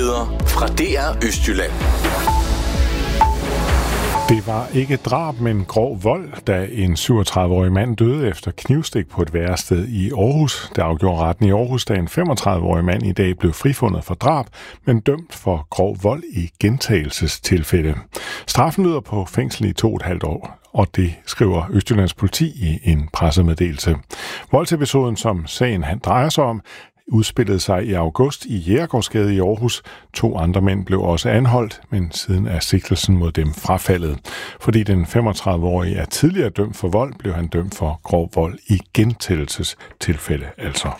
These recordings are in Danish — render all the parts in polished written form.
Nyheder fra DR Østjylland. Det var ikke drab, men grov vold, da en 37-årig mand døde efter knivstik på et værested i Aarhus. Det afgjorde retten i Aarhus, da en 35-årig mand i dag blev frifundet for drab, men dømt for grov vold i gentagelsestilfælde. Straffen lyder på fængsel i 2,5 år, og det skriver Østjyllands politi i en pressemeddelelse. Voldsepisoden, som sagen drejer sig om, udspillede sig i august i Jægergårdsgade i Aarhus. 2 andre mænd blev også anholdt, men siden er sigtelsen mod dem frafaldet. Fordi den 35-årige er tidligere dømt for vold, blev han dømt for grov vold i gentagelsestilfælde altså.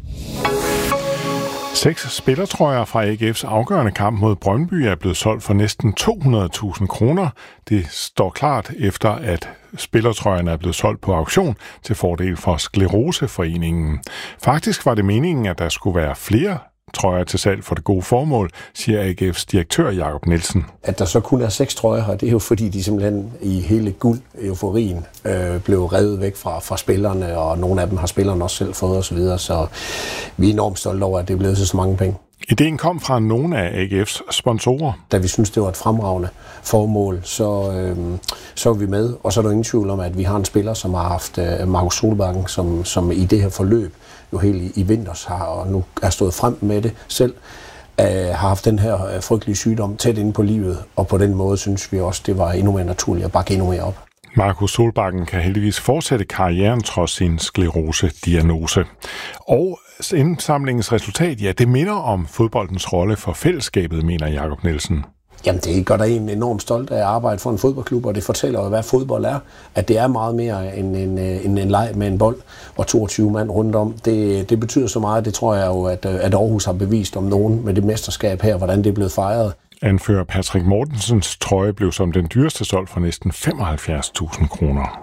6 spillertrøjer fra AGF's afgørende kamp mod Brøndby er blevet solgt for næsten 200.000 kroner. Det står klart efter, at spillertrøjerne er blevet solgt på auktion til fordel for Skleroseforeningen. Faktisk var det meningen, at der skulle være flere trøjer til salg for det gode formål, siger AGF's direktør Jakob Nielsen. At der så kun er 6 trøjer her, det er jo fordi, de simpelthen i hele guld-euforien blev revet væk fra spillerne, og nogle af dem har spillerne også selv fået osv., så vi er enormt stolte over, at det er blevet så mange penge. Ideen kom fra nogle af AGF's sponsorer. Da vi synes det var et fremragende formål, så var vi med, og så er der ingen tvivl om, at vi har en spiller, som har haft Markus Solbakken, som i det her forløb jo helt i vinters har, og nu er stået frem med det selv, har haft den her frygtelige sygdom tæt inde på livet, og på den måde synes vi også, det var endnu mere naturligt at bakke endnu mere op. Markus Solbakken kan heldigvis fortsætte karrieren trods sin sklerose-diagnose. Og indsamlingens resultat, ja, det minder om fodboldens rolle for fællesskabet, mener Jakob Nielsen. Jamen, det gør der en enormt stolt af at arbejde for en fodboldklub, og det fortæller jo, hvad fodbold er. At det er meget mere end en leg med en bold og 22 mand rundt om. Det betyder så meget, det tror jeg jo, at Aarhus har bevist om nogen med det mesterskab her, hvordan det er blevet fejret. Anfører Patrick Mortensens trøje blev som den dyreste solgt for næsten 75.000 kroner.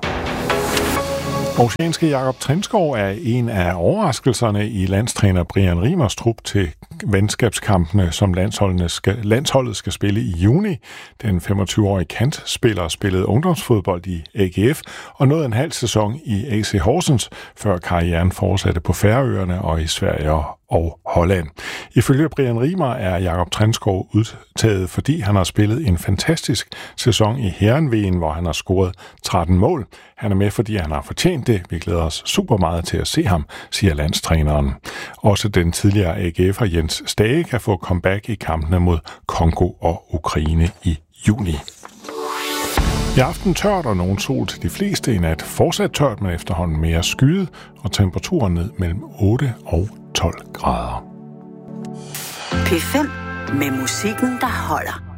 Oceanske Jakob Trinskov er en af overraskelserne i landstræner Brian Riemers trup til venskabskampene, som landsholdet skal spille i juni. Den 25-årige kantspiller spillede ungdomsfodbold i AGF og nåede en halv sæson i AC Horsens, før karrieren fortsatte på Færøerne og i Sverige og Holland. Ifølge Brian Riemer er Jakob Trinskov udtaget, fordi han har spillet en fantastisk sæson i Herrenveen, hvor han har scoret 13 mål. Han er med, fordi han har fortjent det. Vi glæder os super meget til at se ham, siger landstræneren. Også den tidligere AGF'er Jens Stage kan få comeback i kampene mod Kongo og Ukraine i juni. I aften tørt og nogen sol til de fleste. I nat fortsat tørt, men efterhånden mere skyet, og temperaturen ned mellem 8 og 12 grader. P5 med musikken, der holder.